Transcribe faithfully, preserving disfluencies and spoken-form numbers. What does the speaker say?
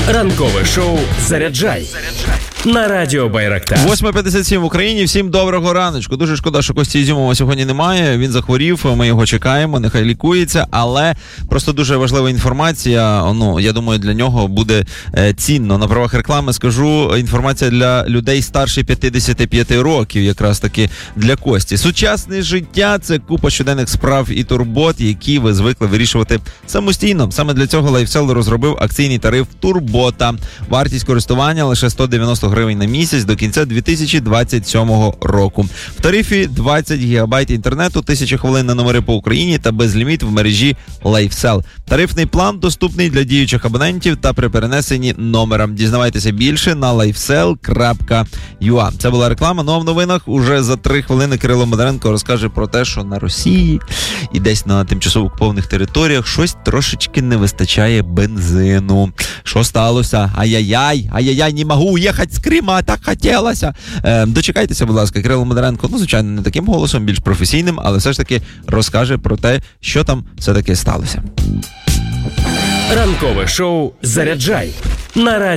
Ранкове шоу «Заряджай» на радіо Байрактар. восьма п'ятдесят сім в Україні. Всім доброго раночку. Дуже шкода, що Кості Ізюмова сьогодні немає. Він захворів, ми його чекаємо, нехай лікується. Але просто дуже важлива інформація. Ну, я думаю, для нього буде е, цінно. На правах реклами скажу, інформація для людей старше п'ятдесят п'ять років, якраз таки для Кості. Сучасне життя – це купа щоденних справ і турбот, які ви звикли вирішувати самостійно. Саме для цього LifeSell розробив акційний тариф Турбота. Вартість користування лише сто дев'яносто гривень на місяць до кінця дві тисячі двадцять сьомого року. В тарифі двадцять гігабайт інтернету, тисяча хвилин на номери по Україні та безліміт в мережі LifeSell. Тарифний план доступний для діючих абонентів та при перенесенні номера. Дізнавайтеся більше на лайфсел крапка ю а. Це була реклама. Ну а в новинах уже за три хвилини Кирило Бондаренко розкаже про те, що на Росії і десь на тимчасово окупованих територіях щось трошечки не вистачає бензину. Що сталося? Ай-яй-яй, ай-яй-яй, не можу уїхати з Крима, а так хотілося. Е, дочекайтеся, будь ласка, Кирило Бондаренко, ну, звичайно, не таким голосом, більш професійним, але все ж таки розкаже про те, що там все-таки сталося. Ранкове шоу «Заряджай» на радіо